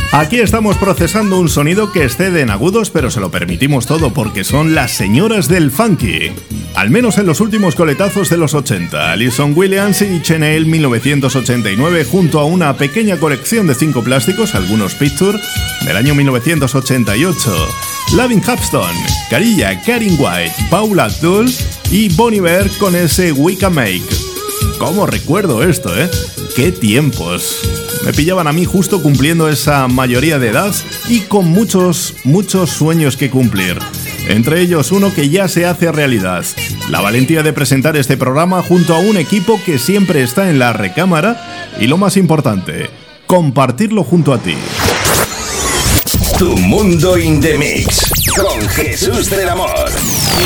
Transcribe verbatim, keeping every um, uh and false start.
Aquí estamos procesando un sonido que excede en agudos, pero se lo permitimos todo porque son las señoras del funky. Al menos en los últimos coletazos de los ochenta, Alison Williams y Chanel mil novecientos ochenta y nueve junto a una pequeña colección de cinco plásticos, algunos Picture, del año mil novecientos ochenta y ocho. Lavin Hapston, Carilla, Karin White, Paula Abdul y Bon Iver con ese We Can Make. ¿Cómo recuerdo esto, eh? ¡Qué tiempos! Me pillaban a mí justo cumpliendo esa mayoría de edad y con muchos, muchos sueños que cumplir. Entre ellos uno que ya se hace realidad. La valentía de presentar este programa junto a un equipo que siempre está en la recámara y lo más importante, compartirlo junto a ti. Tu mundo in the mix con Jesús del Amor.